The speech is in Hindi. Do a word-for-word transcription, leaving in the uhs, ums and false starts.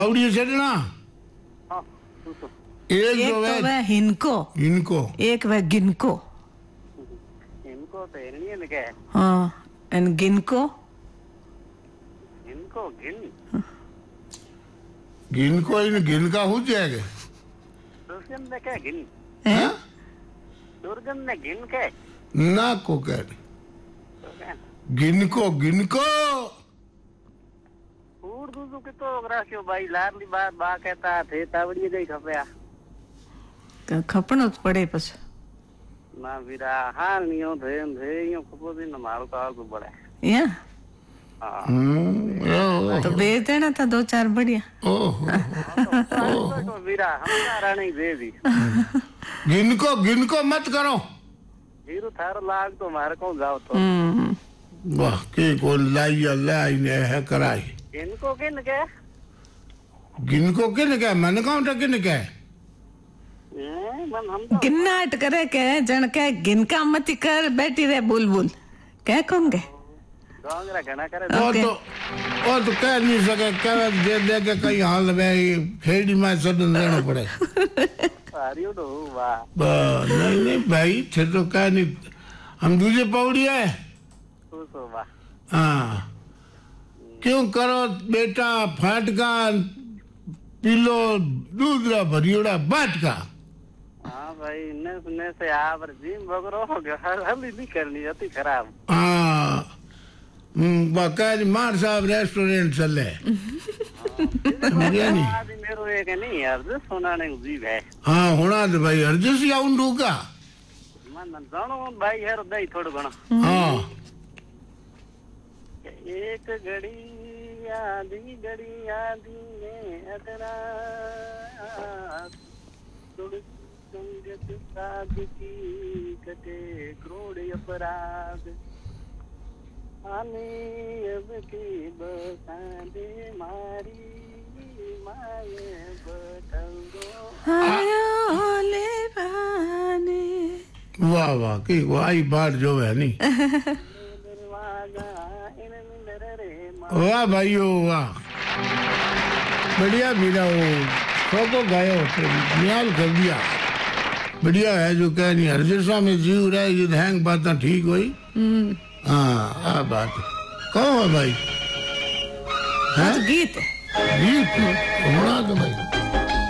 पौड़ी चढ़ना एक, एक तो वह हिनको इनको एक वह गिनको इनको तो हिरणी ने क्या हाँ एंड गिनको इनको गिन गिनको इन गिन का हो जाएगा दुर्गन ने क्या गिन हैं दुर्गन ने गिन के ना को कह गिनको गिनको उर्दू जो के तो राशियो भाई लारली बात बा कहता थे तावड़ी गई खपया खपणो ज पड़े पछ ना वीरा हाल नियो थे थे यो खपो दिन मारो का को बड़ा या हां तो भेज देना था दो चार बढ़िया ओहो तो वीरा हमारा नहीं दे दी गिनको गिनको मत करो जीरो थार लाग तो मार को जाओ तो हम्म वाह के को लाई अल्लाह ने है कराई इनको किन के गिनको किन के मन काउंट किन के मन हम तो गिन्नाट करे के जन के गिनका मती कर बैठी रहे बुलबुल कह कौन के डोंगरा घना करे वो तो वो तो कह नहीं सके कह दे दे के कहीं हाल में खेड़ी में सदन देना पड़े सारियो तो वाह नहीं नहीं भाई थे तो कह नहीं हम दूसरे पौड़ी है तो तो वाह हाँ क्यों करो बेटा फाटका पीलो दूसरा भरियोड़ा बाटका हाँ भाई ने ने से आवर जिम बगरो हल नहीं करनी अति खराब हाँ बाकायद मार साहब रेस्टोरेंट चले बिरयानी आदि मेरो एक नहीं यार जो सोना ने जीव है हाँ होना तो भाई अर्जस या उन का मन जानो भाई यार दई थोड़ा घणो हाँ एक घड़ी आधी घड़ी आधी में अतरा संगत साध की कटे करोड़ अपराध आने अब की बसादे मारी माये बटंगो आयो ले बाने वाह वाह की वाही बात जो है नहीं दरवाजा इन मिंदर रे वाह भाइयों वाह बढ़िया मेरा वो फोको गायो नियाल कर दिया बढ़िया है जो कह नहीं हरजसा में जीव रहे ये हैंग बात ठीक हुई हाँ आ बात कौन है भाई आज गीत गीत होना तो भाई